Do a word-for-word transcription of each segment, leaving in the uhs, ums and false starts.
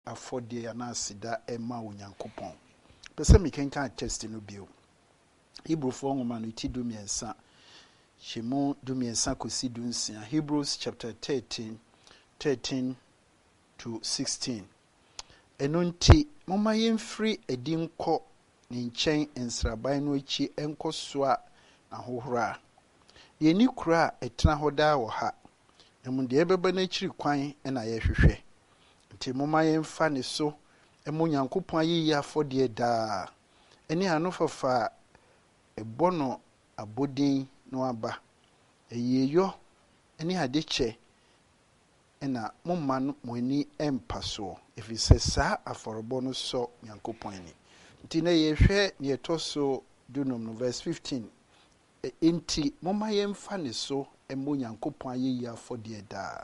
afɔdeɛ anasida ɛma onyankopɔn. Pese me kenka test no bio. Hebrefoɔ nwoma no ti du miɛnsa. Shemu du miɛnsa kosi du nsia. Hebrews chapter thirteen, thirteen to sixteen. Ɛno nti momma yɛmfiri adi nkɔ ne nkyɛn nsraban no akyi ɛnkɔ soa ahohora. Deɛ ni kura a ɛtena hɔ daa wɔ ha. Emu deɛ ɛbɛba n'akyiri kwan ɛna yɛhwehwɛ. Nti momma yɛmfa ne so ɛmo Nyankopɔn ayiyi afɔdeɛ daa. Ɛne ano fafa ɛbɔ no abɔden no aba. Ɛyeyɔ ɛne adekyɛ ɛna momma no mo ani ɛmpa soɔ. Ɛfiri sɛ saa afɔrebɔ no sɔ Nyankopɔn ani. Nti na yɛhwɛ ne yɛtɔ so dunum no verse fifteen. Enti momma yɛmfa ne so ɛmo Nyankopɔn ayiyi afɔdeɛ daa.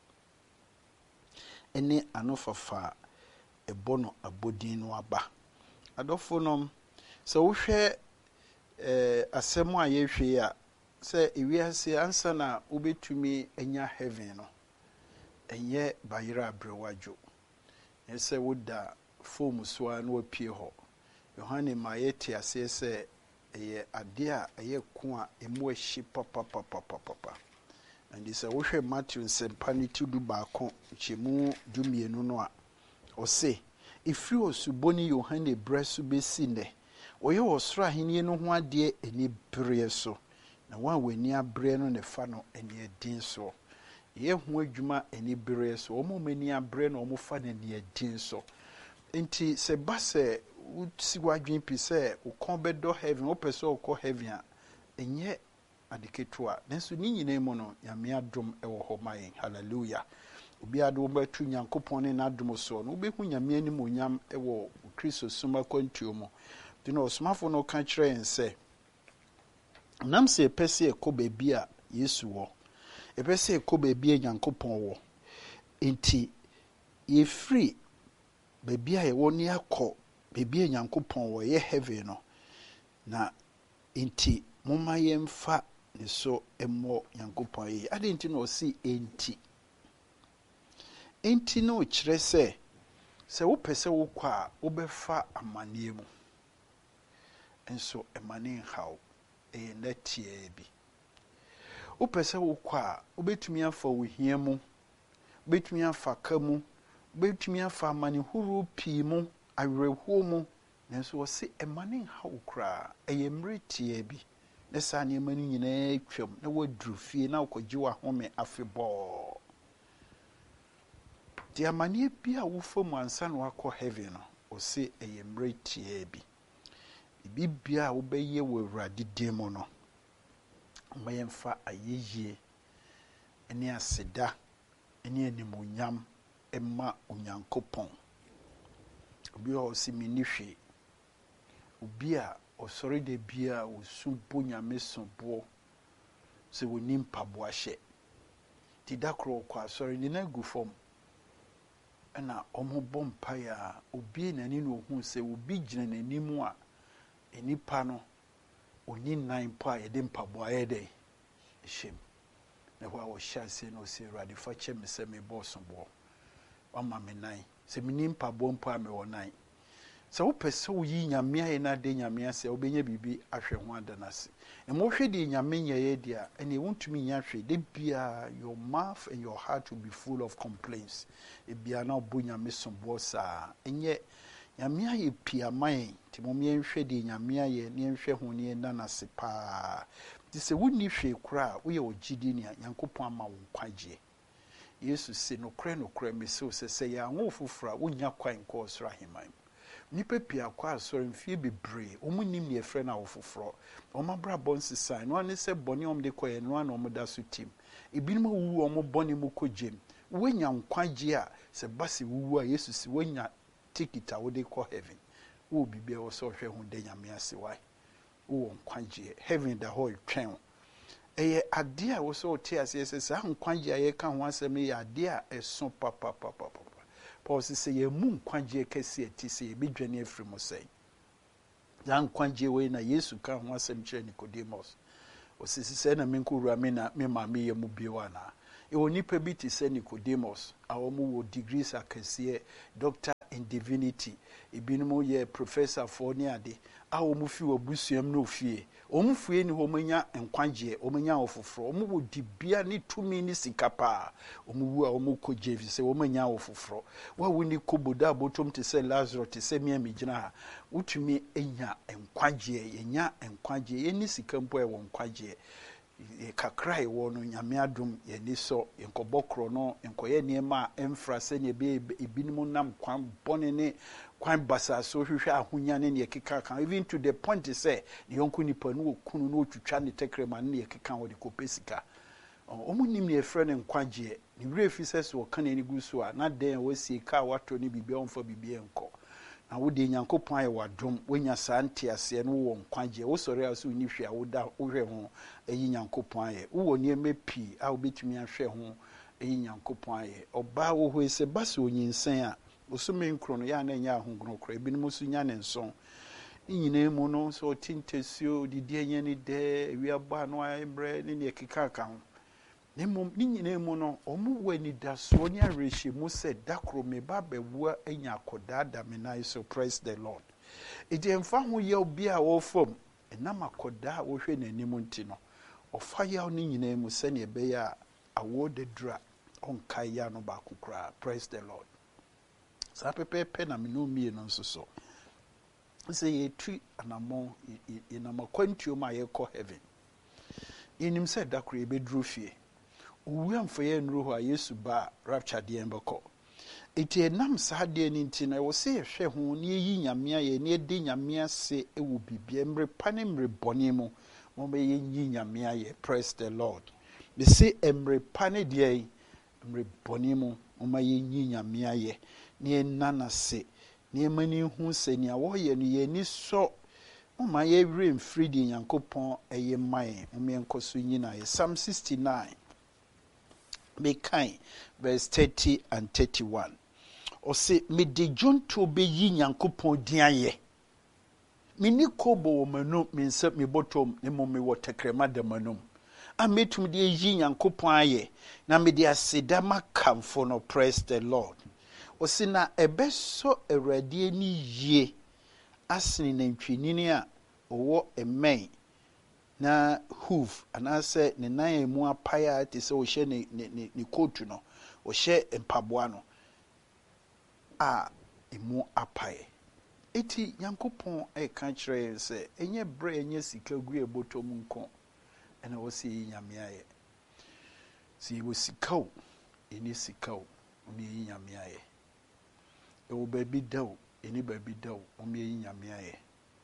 Ɛne ano fafa ɛbɔ no abɔden no aba. Adɔfo nom sɛ wohwɛ eh, asɛm a yɛhwɛ a sɛ ewiase ansa na wobɛtumi anya heaven no ɛnyɛ bayera abrewadwo. Ɛsɛ woda foam so a na wapie hɔ. Yohane ma yɛte aseɛ sɛ ɛyɛ ade a ɛyɛ ko a emu ahyi papapapapapa. And sɛ wohwɛ Matthew nsɛmpa no ti du baako kyɛmu du mmienu no a ɔse ɛfiri osubɔni Yohane brɛ so bɛsi nnɛ ɔyɛ ɔsoro ahenni no ho adeɛ ani bereɛ so na wɔn a w'ani abrɛ no ne fa no ani adin so. Yɛ ho adwuma ani bereɛ so wɔn a ani abrɛ no wɔn fa no ani adin so. Nti sɛ ba sɛ wosi wadwen pi sɛ wokɔn bɛdɔ heaven wopɛ sɛ wokɔ heaven a ɛnyɛ adeketewa. Nanso ne nyinaa mu no Nyame adom ɛwɔ hɔ ma yɛn. Hallelujah. Obi ade wo bɛtu Nyankopɔn ne n'adom so no wobɛhu Nyame anim onyam ɛwɔ Kristo soma kwantuo mu. Nti na ɔsomafo no ka kyerɛ yɛn sɛ nam sɛ ɛpɛ sɛ ɛkɔ baabi a Yesu wɔ. Ɛpɛ sɛ ɛkɔ baabi a Nyankopɔn wɔ. Nti yɛfiri baabi a yɛwɔ ne akɔ baabi a Nyankopɔn wɔ yɛ heaven no. Na nti momma yɛmfa ne so ɛmmɔ Nyankopɔn yi. Ade nti na ɔsi enti. Enti no kyerɛ sɛ sɛ wopɛ sɛ wokɔ a wobɛfa amanneɛ mu. Enso emane nhaw ɛyɛ nɛteɛ bi. Wopɛ sɛ wokɔ a wobɛtumi afa wohia mu, wobɛtumi afa ka mu, wobɛtumi afa amanehuru pii mu, awerɛhoɔ mu. Nanso wɔse emane nhaw koraa ɛyɛ mmereteɛ bi. Na saa nneɛma no nyinaa twam na waduru fie na wokɔgye wahome afebɔɔ. Di amane bi a wofa mu ansa na wakɔ heaven no wɔse ɛyɛ mmereteɛ bi. Bibia a wobɛyɛ wɔ Awurade din mu no ma yɛmfa ayɛyie ne aseda ne animonyam ɛma Onyankopɔn. Obi a ɔsi mini hwe. Obi a ɔsɔre da bia osu bo Nyame sobo sɛ woni mpaboa hyɛ. Ti da kro kɔ asɔre ne na gu fam. Ɛna ɔmo bɔ mpaeɛ a obi na ni no hu sɛ obi gyina n'anim a enipa no oni nan po a yɛde mpaboa yɛ dɛ hyɛm. Na hɔ a wɔhyɛ ase na ɔsɛ Awurade fa kyɛ me sɛ me bɔɔso boɔ. Wama me nan. Sɛ me ni mpaboa mpo a me wɔ nan. Sɛ wopɛ sɛ woyi Nyame ayɛ na de Nyame ase wobɛnya bibi ahwɛ ho adanase. Ɛmo hwɛ de Nyame nyɛyɛ dia ɛne wontumi nya hwɛ de bia your mouth and your heart will be full of complaints. Ebia na obo Nyame sombo saa. Ɛnyɛ Nyame ayɛ pia man ti mom yɛnhwɛ de Nyame ayɛ ne yɛnhwɛ ho ne nanase paa. Ti sɛ wonni hwɛ kura woyɛ ogidi ne Nyankopɔn ama wo kwagye. Yesu se no kra no kra me se sɛ sɛ yɛ anwo fofora wonya kwan kɔ ɔsoro aheman. Nipa pia kwa asɔre mfie bebree ɔmo nim ne yɛfrɛ na wo foforo. Ɔmo abra bonsi sign no ane sɛ bɔne ɔmo de kɔ yɛ no ana ɔmo da so tim. Ebinom wuwu ɔmo bɔne mu kɔgyem. Wonya nkwagye a sɛ basi wuwu a Yesu se wonya ticket a wode kɔ heaven. Wo bibia wo sɛ ɔhwɛ ho de Nyame ase wai. Wo nkwagye heaven da hɔ twɛn. Ɛyɛ ade a wo sɛ ɔte ase sɛ saa nkwagye a yɛka ho asɛm yɛ ade a ɛso papa papa papa. Paul says, "Ye moon quanjie kesi etisi ye bidwane afiri mo say." Yan quanjie we na Yesu ka ho asem kire Nicodemus. O sisi se na menko wura me na me ma me ye mu bioa na. yɛwɔ nipa bi te sɛ Nicodemus a wɔn wɔ degrees akɛseɛ, doctor in divinity, ebinom yɛ professor foɔ ne ade a wɔn fi wɔ busuam na ofie wɔn fie ni wɔn anya nkwagyeɛ, wɔn anya wɔfoforɔ, wɔn wɔ dibea ne tumi ne sika paa, wɔn wu a wɔn kɔ gye fi sɛ wɔn anya wɔfoforɔ. Wa wo ni koboda abotom te sɛ Lazarus te sɛ mia mi gyina ha, wotumi anya nkwagyeɛ, yɛnya nkwagyeɛ, yɛni sika mpo ɛwɔ nkwagyeɛ. Kakra ɛwɔ no nyame adom yɛni sɔ nkɔbɔ korɔ no nkɔyɛ nneɛma a ɛmfra sɛ ne ebe ebinom nam kwan bɔne ne kwan basa so hwehwɛ ahonya ne ne keka kan, even to the point sɛ ne yɔnko nipa no okunu no otwitwa ne tekrema ne keka wɔ de kɔpɛ sika. Ɔmo nim ne efrɛ ne nkwagyeɛ, ne wura fi sɛ so ɔka ne gu so a na den wɔsie ka wato ne bibia ɔmfa bibia nkɔ. Na wo de Nyankopɔn ayɛ wadom, wonya saa nteaseɛ no wɔ nkwagyeɛ, wo sɔre a so ni hwɛ a woda wohwɛ ho ɛyi Nyankopɔn ayɛ, wo wɔ nneɛma pii a wobɛtumi ahwɛ ho ɛyi Nyankopɔn ayɛ. Ɔbaa wɔ hɔ sɛ ba sɛ onyinsɛn a osome nkro no ya na nya ahonkro kro, ebinom so nya ne nson. Ne nyinaa mu no so ɔtintasuo didi anya ne dɛ wiaba no ayɛbrɛ ne ne keka ka ho. Ne mom ni nyina mu no omu wani da so ni arehyɛ mu sɛ dakro me ba bɛwua anya akoda da me na so praise the Lord. Edi emfa ho yɛ obi a wɔfam enam akoda a wɔhwɛ n'anim nti no ɔfa yɛ ni nyina mu sɛ ne ɛbɛyɛ a awo de dra ɔnka ya no ba kokra, praise the Lord. Sa pepepe na me no mie no nso so sɛ yɛtu anamɔ inamakwantuo ma yɛkɔ heaven. Inim sɛ dakro ebedru fie uwia mfeye nru ho a Yesu ba rapture de embekọ. Eti enam saa de ni nti na wo se hwe ho ne yi nyame aye ne de nyame ase ewu bibia mre pane mre bone mu mo be yi nyame aye, praise the Lord. Me se emre pane de mre bone mu mo ma yi nyame aye ne nana se ne mani hu se ne awo ye no ye ni so mo ma ye wre mfiri de Nyankopon eye man mo me enkoso nyina ye. Psalm sixty-nine Mekai verse thirty and thirty-one. O se me de jonto be yi Nyankopon din aye. Me ni kobo wo manu me nsa me bottom ne mo me wo tekrema de manum. A metum de yi Nyankopon aye na me de aseda makamfo no, praise the Lord. O se na ebeso Awurade ni yie asene nantwinini a owo emɛn na hoof anase ne nan emu apaya te se o hye ne ne ne coat no o hye empaboa no a emu apaye. Eti Nyankopon e ka kire se enye bre enye sika gu ebotom nko ena wo se nyame aye. Si wo sika o eni sika o oni nyame aye. E wo ba bi daw eni ba bi daw omi nyame aye.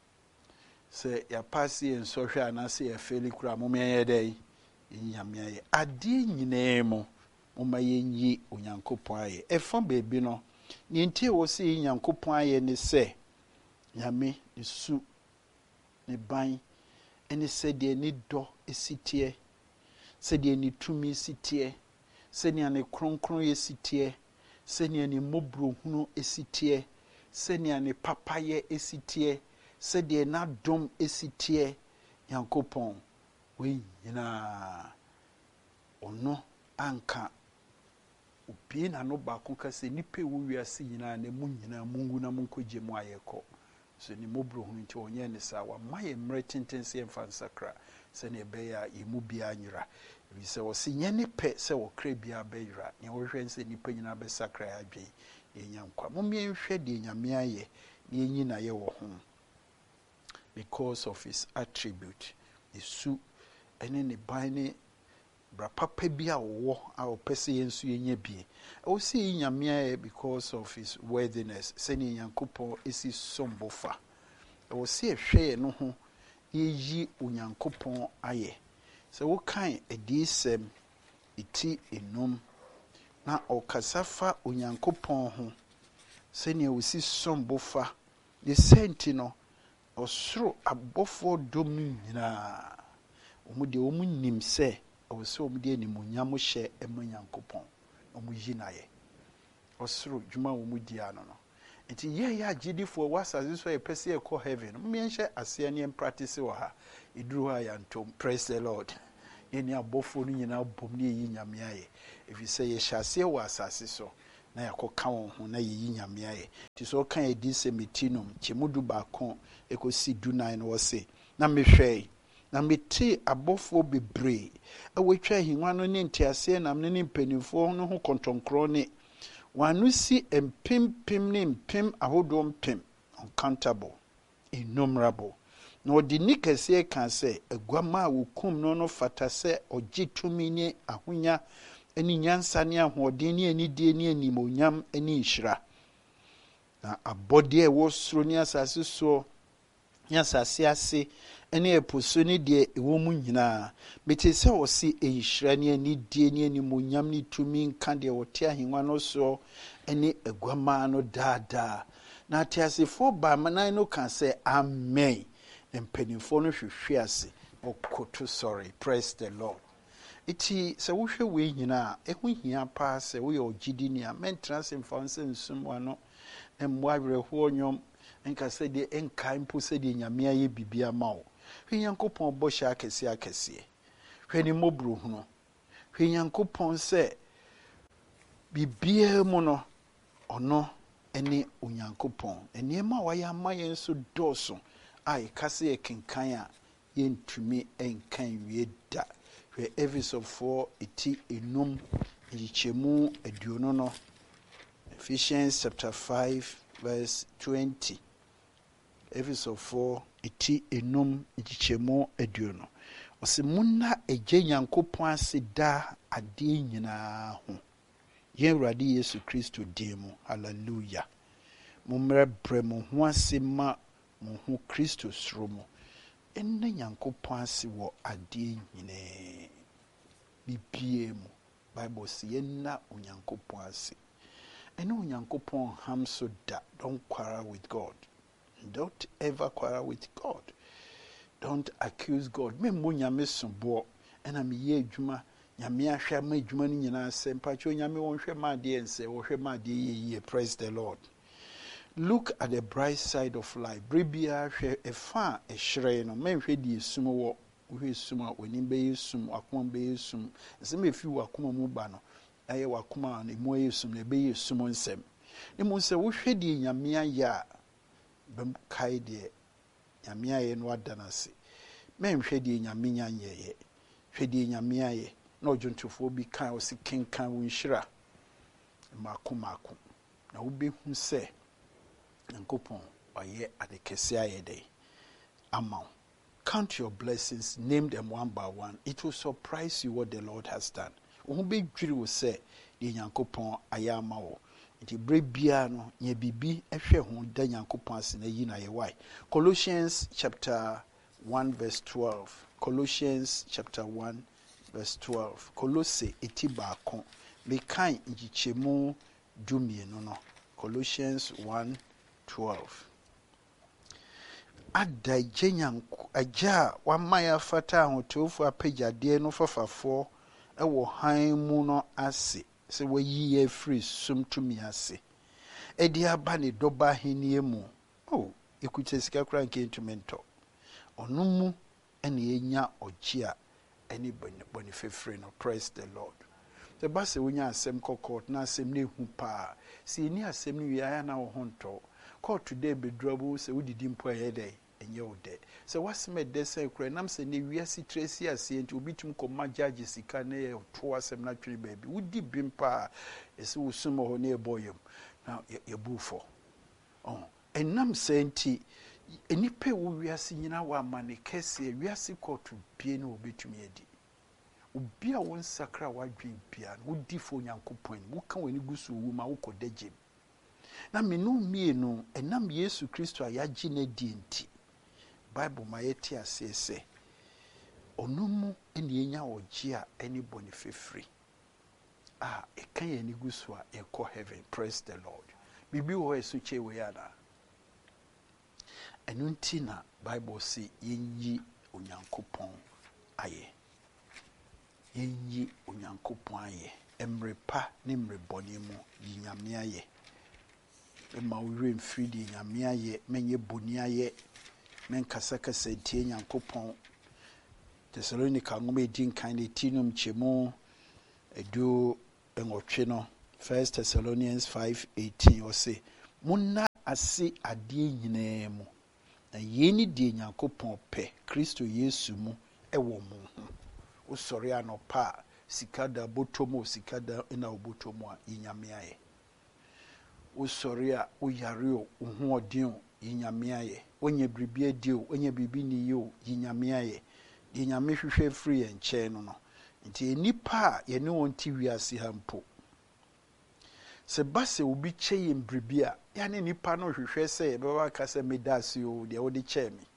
Se ya pasi en sohwe anase ya feli kura mo me ye dai nyame aye ade nyina mu mo ma ye nyi Onyankopon aye. E fa bebi no ni ntie wo se Nyankopon aye ne se nyame ne su ne ban ene se de ni do esitie, se de ni tumi sitie, se ne ne kronkron esitie, se ne ne mobro hunu esitie, se ne ne papaye esitie, se de na dom esitie. Nyankopon we nyina ono anka obi na no ba ko ka se nipa wo wiase nyina na mu nyina mungu na munkogye mu ayekọ. So ni mobro hu nti onye ne sa wa maye mre tentense emfa nsakra se ne be ya yemu bia nyira bi se wo se nye ne pe se wo kra bia be yira ne wo hwe se nipa nyina be sakra ya dwen ye nyankwa mo me hwe de nyame aye ne nyina ye wo ho because of his attribute. Isu ene ne ban ne bra papa bi a wo a opese yensu yenye bi. O see nyame because of his worthiness. Se ne Nyankopon esi sombofa. O see hwe no ho yeyi Onyankopon aye. Se wo kan edisem iti enum na okasafa Onyankopon ho. Se ne o si sombofa. De senti no osoro abofo dom nyina omu de omu nim se o se omu de animunyam hye ema Nyankopon omu yinaye osoro dwuma omu di ano no enti ye ya agidifo wasaze so e pese e ko heaven me nhye ase ne practice wo ha iduru ha ya ntom, praise the Lord. Any abofo no nyina bom ne yi nyame aye. If you say ye shall see wa asase so na yakoka won ho na yi nyame aye. Ti so kan edi semitinum chemudu ba kon ekosi dunan no wo se na mehwɛ na meti abofo bebre awetwa hinwa no ne ntiase na ne mpanimfo no ho kontonkro ne wanu si empim pim ne mpim ahodo mpim uncountable innumerable na odi nikase kan se aguama a wokum no no fata se ogitumi ne ahonya ani nyansa ne ahoden ne anidie ne animonyam ani nhira na abode e wo soro ne asase so ne asase ase ene epuso ne de ewo mu nyina bete se o si ehira ne anidie ne animonyam ne tumi nka de wote ahenwa no so ene aguama no dada na tiasefo ba manan no kan se amen empanimfo no hwehwe ase okoto sorry praise the Lord. Iti se wo hwe we nyina ehu hia pa se wo ye ogidi ni a maintenance mfanse nsum wano emwa werehwo nyom enka se de enka mpo se de nyame aye bibia ma wo hwe yankopon bo hya akese akese hwe ni mobru hunu hwe yankopon se bibia mu no ono ene onyankopon enema wa ya ma yen so doso ai kase ekenkan a yentumi enkan wie da hwe evisofo eti enum yichemu aduono no Ephesians chapter five verse twenty Evisofo eti enum yichemu aduono ose munna eje nyankopon ase da ade nyina ho yen radi Yesu Kristo demu hallelujah mumre bre mo ho ase ma mo ho Kristo sromo enne nyankopon ase wo ade nyine bibie mu Bible say yenna onyankopon ase ene onyankopon ham so da don't quarrel with God, don't ever quarrel with God, don't accuse God me mo nyame sobo ena me ye adwuma nyame ahwe ma adwuma ni nyina se mpacho nyame won hwe ma de ense wo hwe ma de ye ye praise the Lord. Look at the bright side of life. Bribia hwe efa ehire no me hwe di esum wo hwe esum a wani be esum akoma be esum se me fi wakoma mu ba no aye wakoma na mu esum na be esum nsem ne mu se wo hwe di nyame aya bem kai de nyame aye no adanase me hwe di nyame nyanyeye hwe di nyame aye na ojuntufo bi kan o si kenkan wo nhira makoma akoma na wo be hu se Nkopon oye adekese ayede amount. Count your blessings, name them one by one. It will surprise you what the Lord has done. Who be dwiri will say the Nyankopon ayama wo. Nti bre bia no nye bibi ehwe ho da Nyankopon ase na yi na ye why. Colossians chapter one verse twelve. Colossians chapter one verse twelve. Colosse etiba kon. Me kan ngichemu dumienu no. Colossians one twelve. Ada jenyanko aja wa maya fata hotofu apejade no fafafo ewo han mu no ase se wayi afri sum tumi ase edi aba ne doba henie mu oh ekuche sika kra nke intumento onu mu ene enya ogia eni boni fefre no praise the Lord. The base wonya asem kokot na asem ne hu pa si ni asem ni wi na wo honto court today be drabble se wudidi mpo ayede enye ode se wasme dese kure nam se ne wiase tracy ase enti obitum koma judge sika ne to asem na twiri baby wudi bimpa ese wusum ho ne boyem na ye bufo oh enam se enti enipe wo wiase nyina wa mane kese wiase court bie ne obitum edi obi a won sakra wadwen bia wudi fo nyankopon wo kan wani gusu wu ma wo kodajem na menu mienu enam Yesu Kristo ayaji na di enti Bible ma yeti asese onumu eni enya oji a eni boni fefri ah ekan ye ni gusu a eko heaven praise the Lord bibi wo esu chewe yana enunti na Bible si yenyi onyankopon aye yenyi onyankopon aye emrepa ne mreboni mu yinyame aye ema ure mfridi nyame aye menye boni aye men kasa kasa tie nyankopon Thessalonica ngoma edin kan ne tinum chemu edu enwotwe no. First Thessalonians five eighteen or say Muna ase ade nyinaa mu. Na yeni de Nyankopɔn pɛ Kristo Yesu mu ɛwɔ mu ho. Usori anopa sikada botomo sikada ina obotomo a yinyame aye. Usori a uyare o uho odin o yinyame aye. Onye biribi adi o onye biribi ni yo yinyame aye. De nyame hwehwe free enche no no. Nti enipa a ye ne wonti wiase ha mpo. Se base obi che yem biribi a ya ne nipa no hwehwe se ye baba ka se medase o de wo de che me.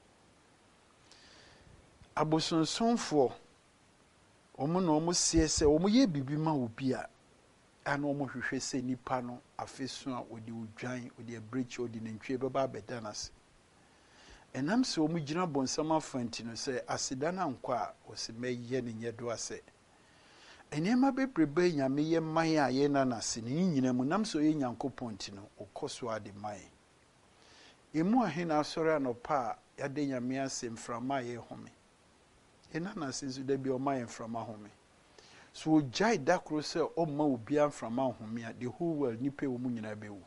Abosonsonfo omo no omo sie se omo ye bibi ma obi a ana omo hwehwe se nipa no afesu a odi udwan odi abreach odi nantwie baba abedanase. Enam se omo gina bonsama fanti no se aseda na nkwa a osi meye ne nyedo ase. Enema bebrebe nyame ye man a ye na nase ne nyina mu nam so ye Nyankopɔn ti no okoso ade man. Emu ahena asore anopa ya de nyame ase mframa ye home. Ena na sinzu de bi o man mframa home. So jai dakro se o ma obi mframa home a the whole world nipa wo mu nyina bewu.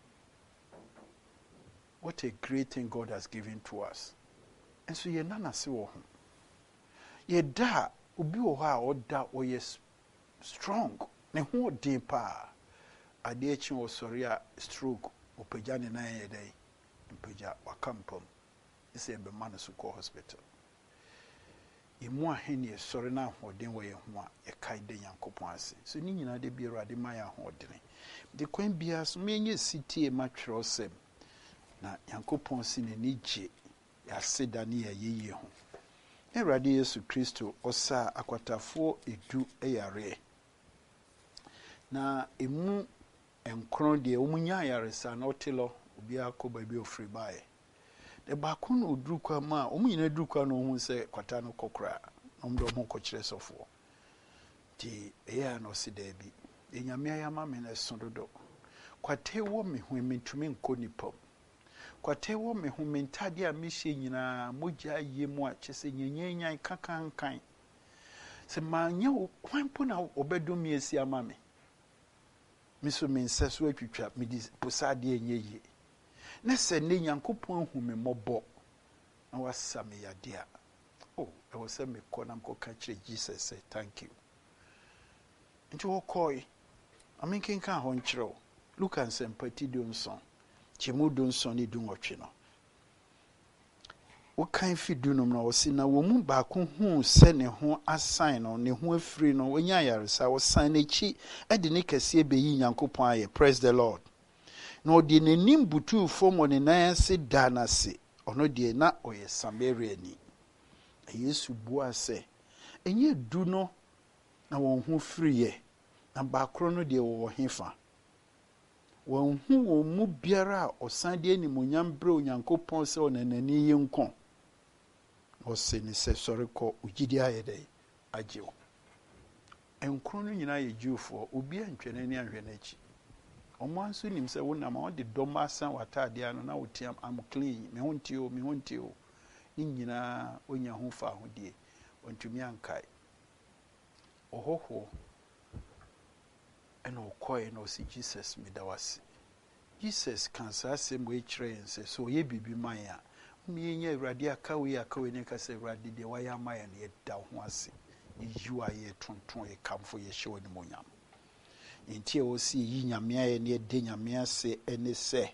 What a great thing God has given to us. And so ye nana se wo ho. Ye da obi wo ha o da o yes strong. Ne ho din pa. Ade echi wo sori a stroke opagya ne na ye dai. Mpagya wakampom. Ise be man so ko hospital. Emu ahene sori na hodin wo ye ho a ye kai de Nyankopɔn ase. So ni nyina de bi Awurade ma ya hodin. De kwan bia so menye city e matwere osem. Na Nyankopɔn si ne nije ya seda ne ya yeye ho. Awurade Yesu Kristo osa akwatafo edu eyare. Na emu enkron de omunya yaresa na otelo obi akoba bi ofri bae. De baako no odurukwa ma omunyina durukwa no hu se kwata no kokra omdo mo kokire sofo. Ti eya no si da bi. Enyame ayama me na sondodo. Kwate wo me hu mentumi nko nipom. Kwate wo me hu mentade a mehye nyina mogya yemu a kyese nyenyenyan kakankan. Se manya kwanpo na obedum esi ama me. Miso mense so atwitwa me di posade enyeye. Na se ne Nyankopɔn hu me mobɔ. Na wasa me yade a. Oh, I was say me kɔ na mko ka kire Jesus say thank you. Nti wo koi. Aminkin kan ho nkyerɛw. Look and sympathy don son. Chemu don son ni dun otwe no. Wo kan fi dunum na wo si na wo mu ba ko hu se ne ho assign no ne ho afiri no wonya yaresa wo sign echi e de ne kase be yi Nyankopɔn aye. Praise the Lord. No de nanim butu fom ne nan se da na se ono de na oye Samaria ni. Yesu bua se enye du no na won ho friye na ba kro no de wo hefa. Won hu wo mu biara osan de animonyam bre Onyankopɔn se onanani ye nkon. O se ni se sori ko ugidi ayede ajewo. Enkro no nyina ye Jewfo obi antwene ni anhwe na chi. Omo anso nim se wona ma de doma san watade ano na wotiam am clean me honti o me honti o ni nyina onya ho fa hodie ontumi ankai ohoho eno okoi no si Jesus medawase Jesus kan sa asem we kire ense so ye bibi man a me nya Awurade akawe akawe ne ka se Awurade de waya man ne da ho ase yiwa ye tonton ye kamfo ye hye woni monyam nti o si yi nyame aye ne de nyame ase ene se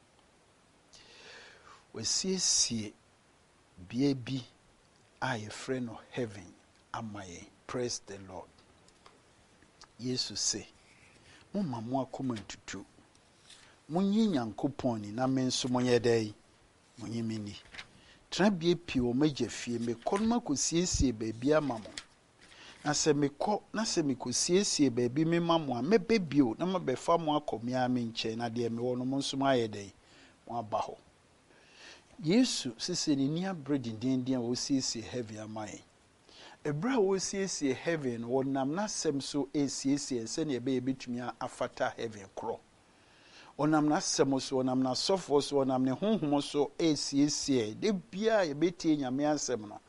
wasiesie bia bi a ye frɛ no heaven amaye. Praise the Lord. Jesus say mo mamu akoma ntutu munyi Nyankopɔn ni na menso monye dai munyi mini tra bia pi o magya fie me konma kosiesie ba bia mamo na se me kɔ na se me kosiesie ba bi me mamo a mebe bio na mabefa mo akomia me nche na de me wono mo nso aye dai mo aba ho. Yesu sisi ni nia bread din din wo siesie heaven amaye. Ebra wo siesie heaven wonam na sem so esiesie se ne ebe betumi afata heaven kro. Onam na sem so onam na sofo so onam ne honhom so esiesie de bia ye betie nyame asem no.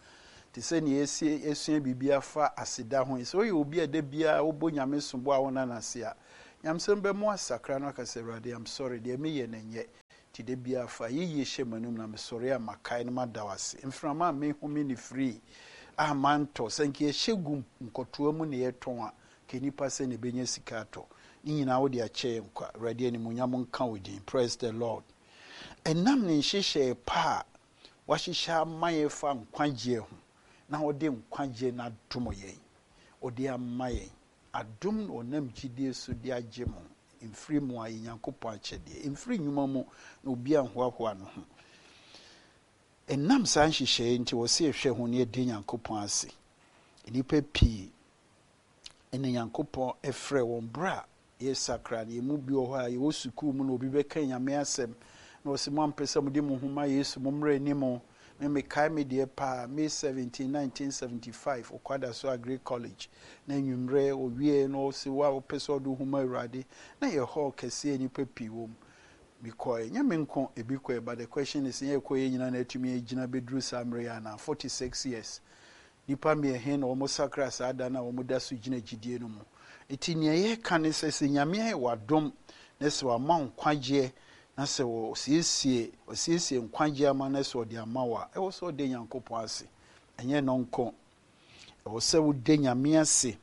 te se ne esi esua bibia fa aseda ho so ye obi ade bia obo nyame sombo a wona na se a nyamsem be mo asakra no aka se Awurade I'm sorry de me ye nenye ti de bia fa yiye hye manum na me sorry amakai no madawase mframa me humi ni free a manto sanke hyegum nkotoa mu ne yeton a kenipa se ne benya sika to ni nyina wo de ache nkwa Awurade ani munyam nka wodin praise the Lord enam ne hyehye pa wahyehyɛ amaye fa nkwagye ho na ode nkwagye na dom yen ode amaye adom no nam gidie so de agye mo mfiri mu ayi Nyankopɔn akyɛde mfiri nyuma mu na obi anhoahoa no ho enam san hyehye nti wo se ehwɛ ho ne de Nyankopɔn ase nipa pii ene Nyankopɔn efrɛ won bra ye sakra ne mu bi ho a ye wosuku mu na obi bɛka Nyame asɛm na osi mo ampesa mu de mo homa Yesu mo mra ni mo me me kai me de pa May seventeenth nineteen seventy-five okwada so Agri College na nwumre owie no osi wa opesa do homa Awurade na ye hall kese ni papi wom because nyame nko ebi ko but the question is ye ko ye nyina na atumi agina bedru samre ya na forty-six years nipa me he na omo sakra sa ada na omo da so gina gidie no mu eti ne ye kan sese nyame ai wadom na se wa ma nkwagye na se wo siesie o siesie nkwagye ama na se odi ama wa e wo so de Nyankopɔn ase enye no nko e wo se wo de nyame ase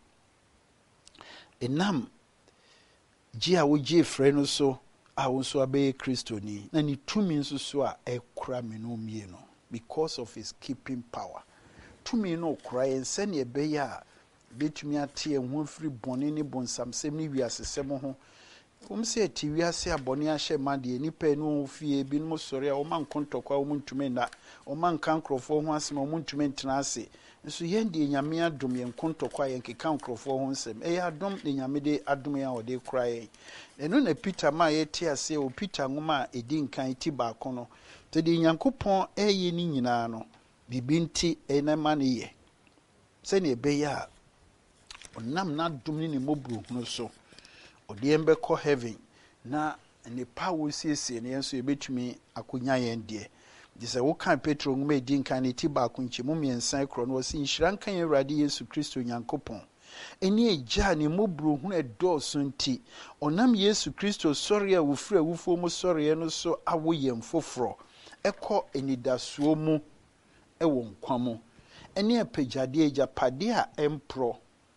enam gi a wo gi frɛ no so a wo so abe Kristoni na ni tumi nso so a ekura me no mie no because of his keeping power tumi no kura ense ne ebe ya betumi ate ehun firi bɔne ne bonsamsɛm ne wiasesɛm ho um se ti wiase abɔne ahye made nipa no fie bi no sɔre a o man kontokwa o muntumi na o man kan krofo ho asem o muntumi ntena ase nso yɛn de nyame adom yɛn kontokwa yɛn keka krofo ho nsɛm ɛyɛ adom de nyame de adom yɛn o de kra yɛn ɛno na Peter ma yɛte ase o Peter ngoma a edi nkan ti ba ko no te de Nyankopɔn ɛyɛ ni nyinaa no bibi nti ɛnama ne yɛ sɛ ne ɛbɛyɛ a onam na adom ne ne mobro no so odi embekɔ heaven na ne power siesie ne enso ebetumi akonya yen de de se wo kan Petro ngum edi nkan ne ti ba kunchi mu miensan kro no wasi nhira nkan Awurade Yesu Kristo Nyankopɔn eni eja ne mobro hu edo so nti onam Yesu Kristo sɔre a wofura wufo mu sɔre no so awo yem foforo ekɔ enidasuo mu ewo nkwa mu eni apejade ejapade a empro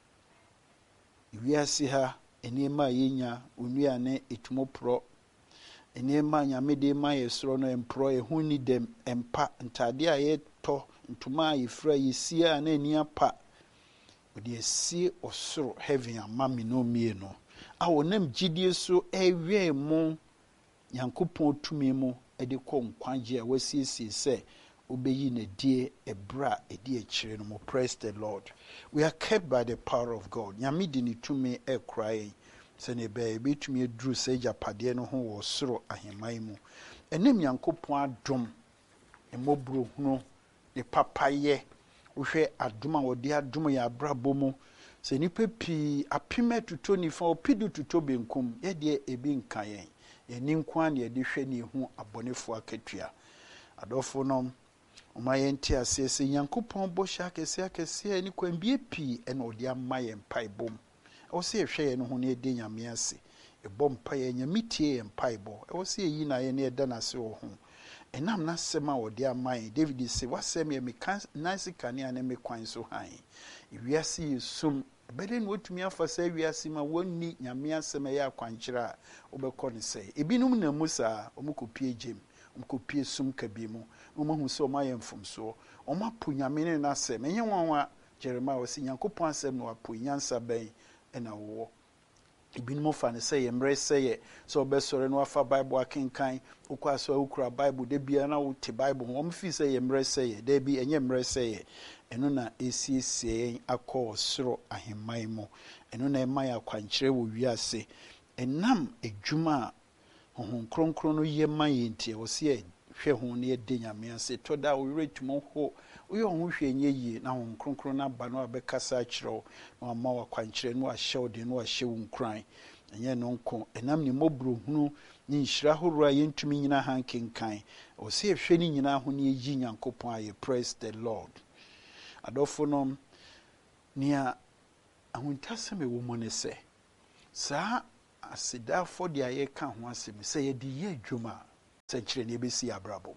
wiase ha enema yenya onuane etumopro enema nyamede ma yesoro no empro ehuni dem empa ntade a yeto ntuma yefra yesia na ani apa odi esi osoro heaven amami no mie no a wonam gidie so ewe mu Nyankopɔn tumi mu ede kɔ nkwagye a wasiesie se obeyi na die ebra edi ekire no mo praise the Lord we are kept by the power of God nyame di ni tumi e krai se ne be betumi eduru se japade no ho wo soro ahemai mu enem Nyankopɔn adom emobro hunu ne papaye wohwe adom a wode adom ya abrabo mu se nipa pi apime tuto ni fa opidu tuto benkum ye de ebi nkan yen eni nkwa ne de hwe ne hu abonefo akatua adofo no oma yenti asese Nyankopɔn bo hya kese akese ni kwambie pi ena ode amaye mpaibom o se ehwe ye no ho ne de nyame ase ebo mpaye nyamitie ye mpaibo o se yi na ye ne eda na se wo ho enam na sema ode amaye David se wasem ye meka nice kania ne me kwan so han wiase yesum bede no otumi afasa wiase ma wonni nyame asem ye akwankyira obekɔ ne se ebinum na musa omukopie jem omukopie sum kabimu omahu se omaye mfomso omapo nyame ne na asem enye wanwa Jeremiah wasi Nyankopɔn asem no apo nyansa ben ena wo ibinum fa ne se ye mre se ye so obesore no afa Bible akenkan ukwa so ukura Bible de bia na wo te Bible ho omfi se ye mre se ye de bi enye mre se ye eno na esiesie akɔ soro ahemai mu eno na ema ya kwankyere wo wiase enam edwuma honhom kronkron no ye maye ntie wo se hwe ho ne de nyame ase to da wo retumo ho uyo ho hwe nye yi na honhom kronkron na ba no abekasa kyerɛw na ama wa kwankyere no ahyew de no ahyew nkran enye no nko enam ne mobro hunu ni nhira horora yentumi nyina hankenkan wo se hwe ni nyina ho ne yi Nyankopɔn aye praise the Lord adɔfo no nia ahuntasɛm ɛwɔ mu ne sɛ saa asedafo de ayɛ ka ho asɛm sɛ yɛde yɛ adwuma sɛ kyerɛ ne bɛsi abrabom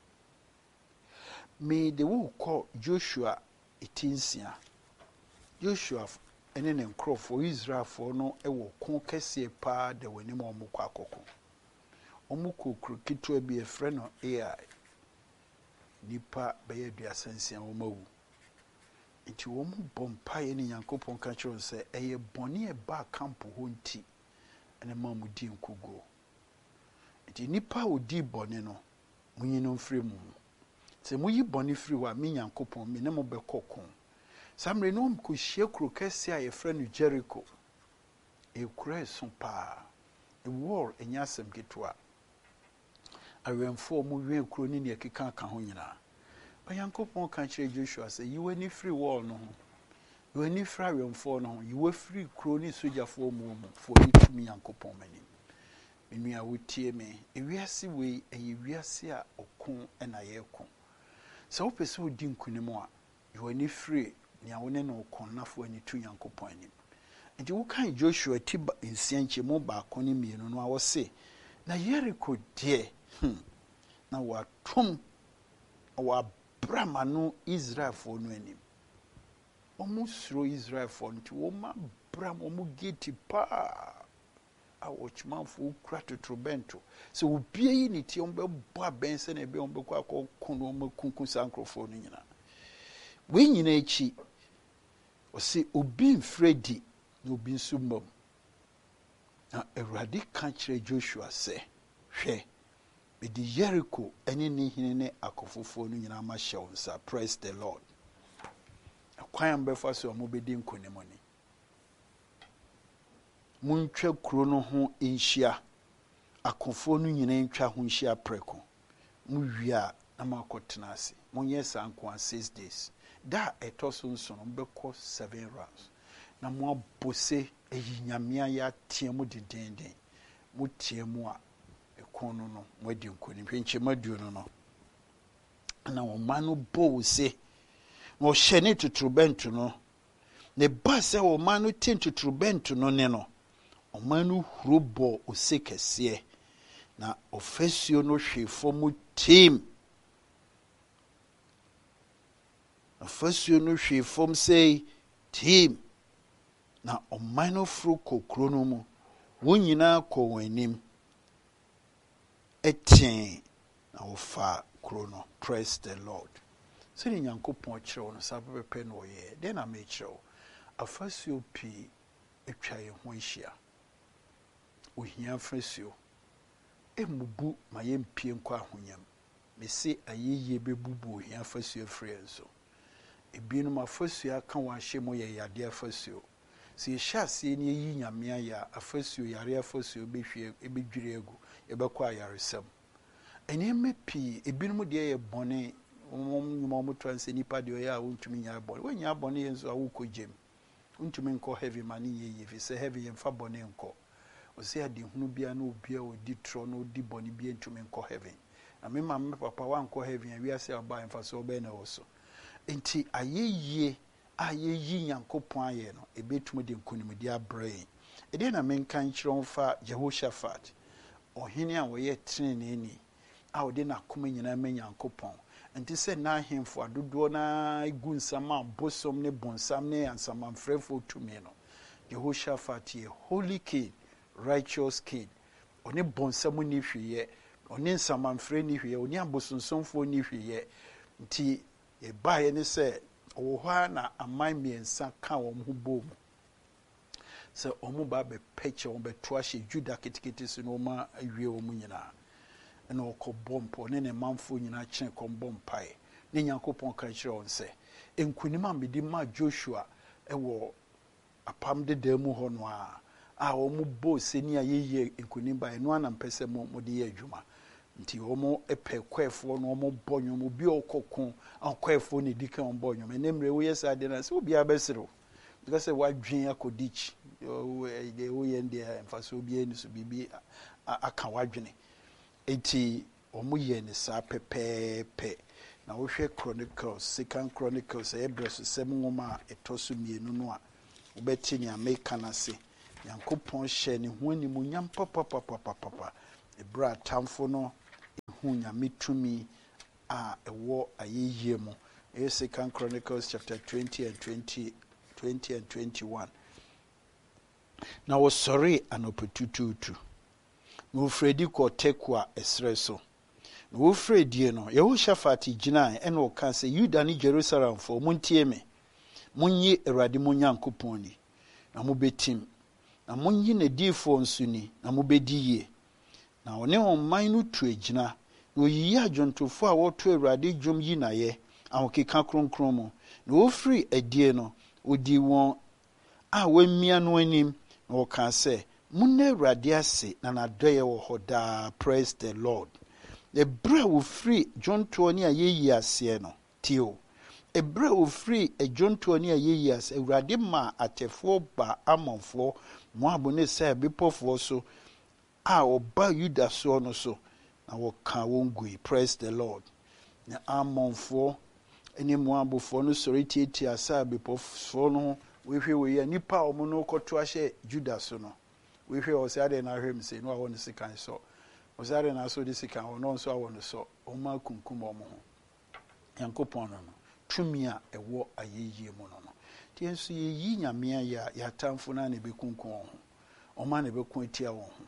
me de wo kɔ Joshua etinsia Joshua ene ne nkrɔfo Israelfo no ɛwɔ ko kɛseɛ paa da wani ma ɔmo kɔ akɔkɔ ɔmo kɔ kuro ketewa bi ɛfrɛ no Ai nipa bɛyɛ aduasa nsia ɔmo awu nti ɔmo bɔ mpaeɛ ne Nyankopɔn ka kyerɛ sɛ ɛyɛ bɔne ɛba kampo hɔ nti ɛne ma mo di nkogo nti nipa odi bɔne no munyi no mfiri mu sɛ muyi bɔne firi hɔ a me Nyankopɔn me ne mo bɛkɔ ko samre no ko hye kuro kɛseɛ a yɛfrɛ no Jericho e kura so paa e war enya asɛm ketewa awɛmfo mo wɛn kuro ne ne keka ka ho nyina ba Nyankopɔn ka kyerɛ Joshua sɛ yiwani firi wall no ho yiwani firi awɛmfo no ho yiwa firi kuro ne sojafo mu mu fo ni tumi Nyankopɔn mani menua wotie me ewiase we ɛyɛ wiase a ɔko ɛna yɛko sɛ wo pɛsɛ odi nkunim a yiwani firi nia wone no konnafo ani tu Nyankopɔn anim nti wo kan Joshua ti nsianche mo ba akoni mienu no a wo se na Jericho de hmm na watom wa brama no Israelfo no anim omu suro Israelfo nti wo ma bram omu geti pa a wochmanfo kura totrobento so obie yi ne tie ombe bo abense na ebe ombe kwa akɔko no makunku sankrofo no nyina we nyina echi o se obi mfredi na obi nso mbam na Awurade ka kyerɛ Joshua sɛ hwɛ bedi Jericho ene ne hene ne akofofo no nyina ma hyɛ nsa praise the Lord akwan befa so mo bedi nkonimoni muntwa kuro no ho enhia akofo no nyina ntwa ho nhia preko mu wia na makotena ase monye sanko six days da etoso nso no bɛkɔ seven rounds na mo abose eyinyamia ya tie mu dindindin mo tie mu a ekono no mo adi nkoni hwenche maduo no no na wo manu bo se no hye ne tuturubento no ne ba se wo manu tin tuturubento no ne no o manu hurobo osekese na ofasuo no hwefo mu team ofasuo no hwefo say team na ɔman fro kokro no mu wonyina kɔ wanim ɛten na ofa kro no praise the Lord sɛ ne Nyankopɔn kyerɛw no sabe pɛ no ɔyɛ den na me kyerɛw afasuo pi etwa yɛ ho hyia ohia afasuo emubu ma yɛmpie nkɔ ahonyam me se ayeye bebubu ohia afasuo frɛ nso ebinum afasuo aka wa hye mo yɛ yade afasuo si hyase ne yi nyamea ya afasuo yare afasuo behwie ebedwire egu ebekɔ ayaresam eneme pi ebinum de yɛ bɔne mom nyuma mo transe nipa de yɛ a wontumi nya bɔne wanya bɔne yɛ nso a wokɔgjem wontumi nkɔ heavy man yɛ yɛ fi sɛ heavy yɛ mfa bɔne nkɔ osi ade hunu bia na obia odi tro na odi bɔne bia ntumi nkɔ heaven na me ma me papa wa nkɔ heaven wi ase aba mfa so ɔbɛ na wo so enti ayeye ayeyi Nyankopɔn ayɛ no ebetum de nkonimdi abrain ede na menka nkyerɛ mfa Jehoshaphat ɔhene a wɔyɛ treneni a ɔde na koma nyina ma Nyankopɔn enti sɛ na ahemfo adodoɔ na igu nsama bosom ne bonsam ne ansamanfrɛfo tumi no Jehoshaphat yɛ holy king righteous king ɔne bonsam ni hweyɛ ɔne nsamanfrɛ ni hweyɛ ɔne abosonsomfo ni hweyɛ nti e bae ne sɛ owa na aman miensa ka wɔn ho bom sɛ ɔmo ba be peche wɔn be toahye Juda ketekete so no ma awie wɔn nyina na ɔkɔ bompo ne ne manfo nyina kyene kɔ bompae ne Nyankopɔn ka kyerɛ wɔn sɛ enkunim a mede ma Joshua ɛwɔ apam de da mu hɔ no a a wɔn bo seni a yeye enkunim ba eno anam pɛsɛ mo mo de yɛ adwuma nti omo epe kwefo no omo bɔnwom obi okoko akwefo ne dika on bɔnwom enemre wo yesa de na se obi abesero because wadwen akodichi o de wo ye ndi emfaso obi eni so bibi aka wadwene enti omo ye ne sa pepepe na wohwɛ Chronicles, Second Chronicles, Hebrews seven nwoma a ɛtɔ so mmienu no a wobɛte nea meka no ase. Nyankopɔn hyɛ ne ho animuonyam papapapapapa. Ɛberɛ a tamfo no ɛhu Nyame tumi a ɛwɔ ayɛyie mu. Ɛyɛ Second Chronicles chapter twenty and twenty, twenty and twenty-one. Na wɔsɔre anɔpɛtutuutu. Na wɔfrɛdi kɔ Tekoa ɛserɛ so. Na wɔfrɛdie no, Yehoshaphat gyinae ɛna ɔka sɛ, Yuda ne Jerusalemfoɔ, montie me. Monyi Awurade mo Nyankopɔn ni, na mobɛtim. Na monyi n'adiyifoɔ nso ni, na mobɛdi yie. Na ɔne ɔman no tu agyina. Na oyiyi adwontofoɔ a wɔto Awurade dwom yi nayɛ, ahokeka kronkron mu. Na wɔfiri adie no, odi wɔn a wɔamia no anim, na wɔka sɛ, Munna Awurade ase na n'adɔyɛ wɔ hɔ daa. Praise the Lord. Ɛberɛ a wɔfiri dwontoɔ ne ayɛyi aseɛ no, tio. Ɛberɛ a wɔfiri adwontoɔ ne ayɛyi ase, Awurade ma atɛfoɔ ba Amonfoɔ, Moab ne Seir bepɔfoɔ so, a ɔba Yuda soɔ no so, na wɔka wɔn gui. Praise the Lord. Na Amonfoɔ ne Moabfoɔ no sɔre tietia Seir bepɔfoɔ no, wɔhwɛ wɔyɛ nipa a wɔn no kɔto ahyɛ Juda so no. Wɔhwɛ wɔ sɛ ade na ahwɛ mse no a wɔn sikan so. Wɔ sɛ ade na so de sikan wɔn no nso a wɔn so. Wɔn akunkum wɔn ho. Nyankopɔn no no. Tumi a ɛwɔ ayɛyie mu no no. Tie nso yɛyi Nyame ayɛ a yɛatamfo na ne bɛkunkum wɔn ho. Ɔma ne bɛko atia wɔn ho.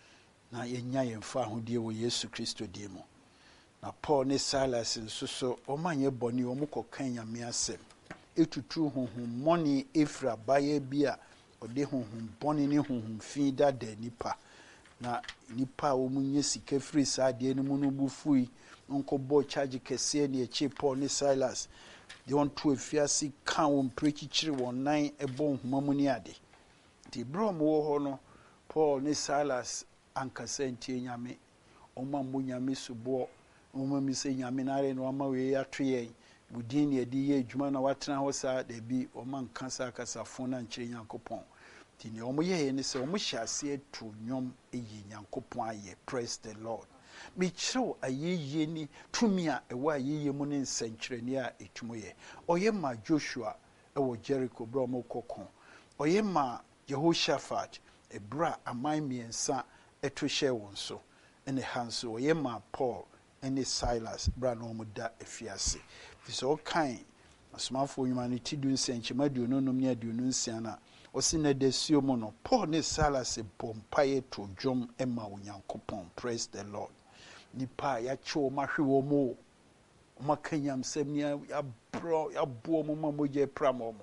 Na yɛnya yɛmfa ahodie wɔ Yesu Kristo din mu. Na Paul ne Silas nso so ɔma nyɛ bɔne ɔmo kɔka Nyame asɛm. Etutu honhom mmɔne ɛfiri abayɛ bi a ɔde honhom bɔne ne honhom fi dada nipa. Na nipa a wɔn nyɛ sika firi saa adeɛ no mu no bu fui nkɔbɔ charge kɛseɛ ne ɛkyi Paul ne Silas. De wɔn to afiase ka wɔn prekyirikyiri wɔn nan ɛbɔ nhoma mu ne ade. Nti berɛ a wɔwɔ hɔ no, Paul ne Silas ankasa ntie Nyame. Ɔma mmɔ Nyame soboɔ. Ɔma mi sɛ Nyame nare na ɔma wei ato yɛn. Budin ne ɛde yɛ adwuma na watena hɔ saa dabi ɔma nka saa kasafo na nkyerɛ Nyankopɔn. Nti ne ɔmo yɛyɛ ne sɛ ɔmo hyɛ aseɛ to nnwom ɛyi Nyankopɔn ayɛ. Praise the Lord. Mekyerɛw ayɛyie ni tumi a ɛwɔ ayɛyie mu ne nsɛnkyerɛnne a ɛtumi yɛ. Ɔyɛ ma Joshua ɛwɔ Jericho berɛ a ɔmo kɔko. Ɔyɛ ma Jehoshaphat ɛberɛ a aman mmiɛnsa ɛto hyɛ wɔn so. Ɛne ha nso ɔyɛ ma Paul ɛne Silas berɛ a na ɔmo da afiase. Fi sɛ ɔkan asomafoɔ nnwuma no ti du nsɛnkyɛm aduonu num ne aduonu nsia no a ɔsi na da suo mu no Paul ne Silas bɔ mpaeɛ to dwom ɛma Onyankopɔn. Praise the Lord. Nipa a yɛakyɛ wɔn ahwe wɔn mo wɔn aka nyamsɛm ne yɛaborɔ yɛaboɔ wɔn ma mogya pram wɔn.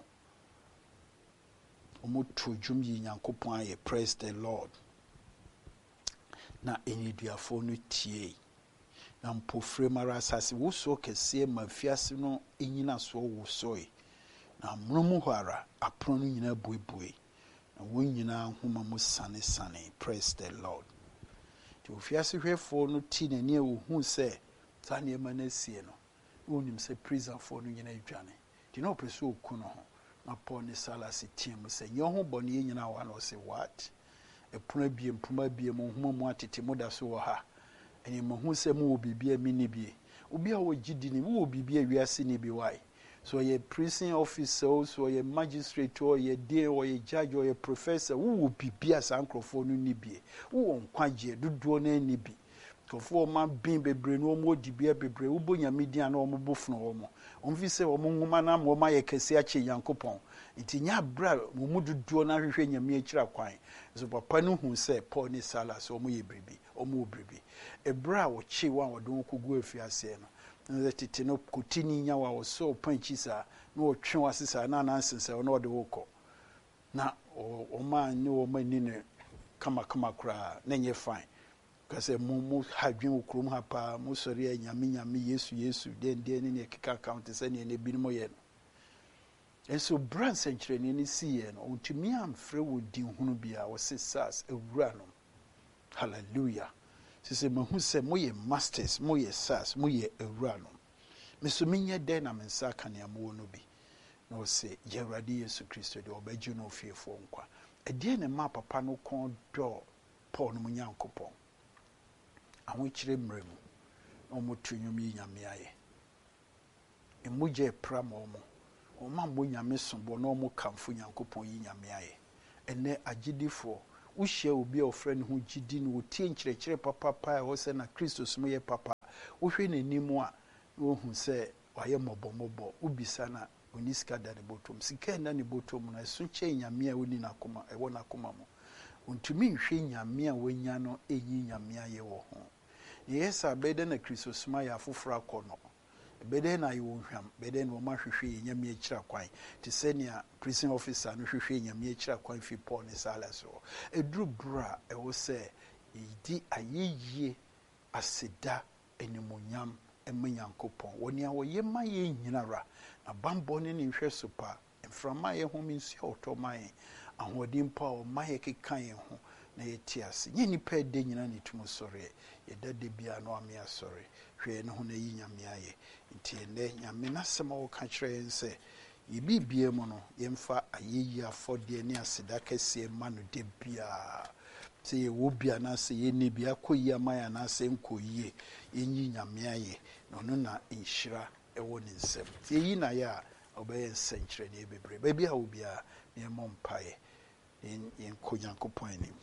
Wɔn to dwom yi Nyankopɔn ayɛ. Praise the Lord. Na eniduafoɔ no tie. Na mpofre mara asase wosoɔ kɛseɛ ma fiase no enyina soɔ wosoe. Na mmurum hɔ ara apono no nyinaa buebue. Na wɔn nyinaa nhoma mu sane sane. Praise the Lord. Ti ofiase hwɛfoɔ no ti n'ani a wohu sɛ saa nneɛma no asie no. Wonim sɛ prisonfoɔ no nyinaa adwane. Ti na ɔpɛ sɛ oku no ho. Na Paul ne Silas tie mu sɛ nyɛ ho bɔne yɛ nyinaa wa na ɔsɛ what? Ɛpono abie mpoma abie mu nhoma mu atete mu da so wɔ ha. Ɛne mahu sɛ mu wɔ biribi a mini bie. Obi a wɔgye di ne mu wɔ biribi a wiase ne bi wae. So ɔyɛ prison officer, so ɔyɛ magistrate, ɔyɛ dean, ɔyɛ judge, ɔyɛ professor, wo wɔ biribi a saa nkurɔfoɔ no ni bie. Wo wɔ nkwagyeɛ dodoɔ no ani bi. Nkurɔfoɔ ɔma bin bebree no ɔmo di bia bebree. Wobɔ Nyame din a na ɔmo bo fono ɔmo. Ɔmo fi sɛ ɔmo nhoma na ɔmo ayɛ kɛse akyɛ Nyankopɔn. Nti nya abra mo mu dodoɔ na hwehwɛ Nyame akyira kwan. So papa no hu sɛ Paul ne Silas ɔmo yɛ biribi, ɔmo wɔ biribi. Ebra a wɔkye wɔn a wɔde wɔn kɔgu afiase no. Na tete no kotini nya wa wɔsɔ panchi saa na wɔtwe wase saa na nansensɛ ɔno ɔde wɔkɔ. Na ɔma ne ɔma ni ne kama kama kra na nyɛ fine. Kase mu mu hadwen okrom ha pa mu sɔre Nyame Nyame Yesu Yesu den den ne keka account sɛ ne ne binom yɛ no. Enso brand senkyerɛne ne siye no ontumi amfrɛ wɔ din hunu bia wɔse sas ewura no. Hallelujah. Sise mahu sɛ moyɛ masters, moyɛ sas, moyɛ ewura no. Meso menyɛ den na mensa ka ne amoɔ no bi. Na ɔse Awurade Yesu Kristo de ɔbɛgye no ofiefo nkwa. Ɛdeɛ ne ma papa no kɔn dɔ Paul no mu Nyankopɔn. Ahokyere mmerɛ mu na ɔmo to nnwom yi Nyame ayɛ. emogye pra ma omo oma mo nyame sombo na omo kamfo Nyankopɔn yi nyame aye ene agidifo wo hia obi a ofre ne ho gidi no tie nkyerɛkyerɛ papa pa a wo se na Kristo som ye papa wo hwe n'anim a wo hu se waye mobomobɔ wo bisa na oni sika da ne botom sika na ne botom na so kye nyame a woni nakoma e wo nakoma mo untumi nhwe nyame a wonya no enyi nyame aye wo ho yesa bede na Kristo som ya afofra akɔno bede na yo hwam bede na ma hwehwe nyame akira kwan te senia prison officer no hwehwe nyame akira kwan fi Paul ne Silas so eduru bra e wo se yidi ayeye aseda enimonyam ema Nyankopɔn woni a wo ye ma ye nyinara na bambo ne ne hwɛ so pa mframa ye ho mi nsu otoman ahodim pa o ma ye kekan ye ho na ye tiase nye nipa de nyina ne tumu sɔre ye dade bia no ame asɔre hwɛ ne ho na yi nyame aye nti ene nyame nasema wo ka kyerɛ nse ye bibie mu no ye mfa ayeyi afɔde ne aseda kɛse ma no de bia se ye wo bia na se ye ne bia koyi amaya na se nkoyi yenyi nyame aye no no na inhyira ewo ne nsem se yi na ya obeye nsenkyere ne bebre ba bia wo bia ne mompae in in Nyankopɔn anim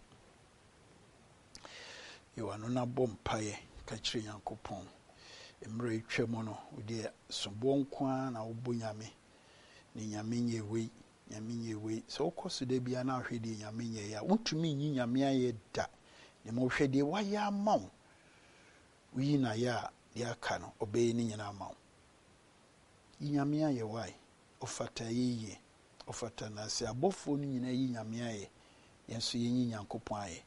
yo ano na bompae ka kyerɛ Nyankopɔn emre twam no odi sombo nko na wo bo nyame ni nyame nyewe nyame nyewe so koso de bia na hwede nyame nye ya wotumi nyi nyame aye da ne mo hwede wa ya maw wi na ya de aka no obey ni nyina maw yi nyame aye wai ofata yiye ofata na se abofo ni nyina yi nyame aye yenso yenyi Nyankopɔn aye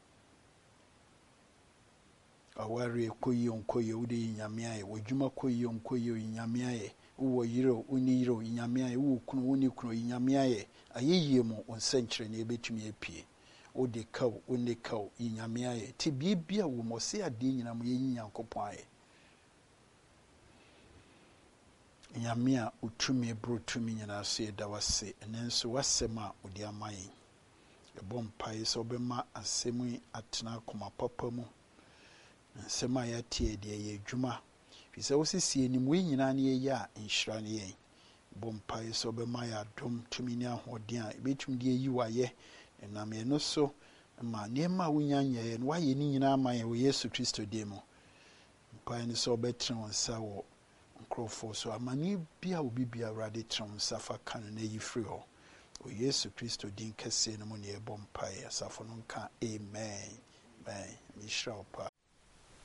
aware koyi onkoyi wo de yi nyame aye wodwuma koyi onkoyi yi nyame aye wo yiro uni yiro yi nyame aye wo kunu uni kunu yi nyame aye ayeye mu onsenkyere na ebetumi apie wo de kaw uni kaw yi nyame aye ti bibia wo mo se ade nyina mo yenyi Nyankopɔn aye nyame a utumi brotumi nyina so eda wase enenso wasema odi amayin ebo mpai so bema asemu atena koma papa mu nsema ya tie de ye adwuma fi se wosisi enim we nyina ne ye ya nhyira ne ye bo mpai so bema ya dom tumi ne ahoden a ebetum de yi waye enam ye no so ma ne ma wonya nyɛ no waye ni nyina ama ye wo Yesu Kristo de mu mpai ne so betre wonsa wo nkrofo so amani bia obi bia Awurade tram safa kan na yi free ho o Yesu Kristo din kese no mu ne e bom pai asafo no nka amen amen mi shra